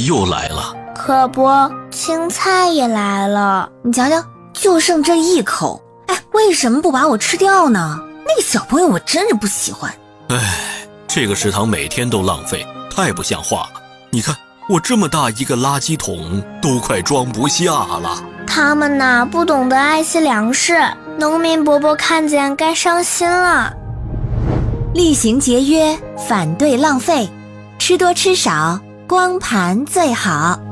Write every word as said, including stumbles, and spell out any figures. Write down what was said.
又来了。 可不，青菜也来了。 你瞧瞧，就剩这一口，哎，为什么不把我吃掉呢？那个小朋友我真是不喜欢。 哎，这个食堂每天都浪费，太不像话了。你看我这么大一个垃圾桶都快装不下了。 他们呐，不懂得爱惜粮食，农民伯伯看见该伤心了。 厉行节约，反对浪费，吃多吃少，光盘最好。